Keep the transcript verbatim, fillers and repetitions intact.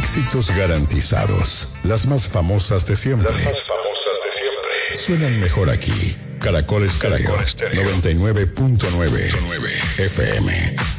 Éxitos garantizados. Las más famosas de siempre. Las más famosas de siempre. Suenan mejor aquí. Caracol Estéreo. noventa y nueve punto nueve F M.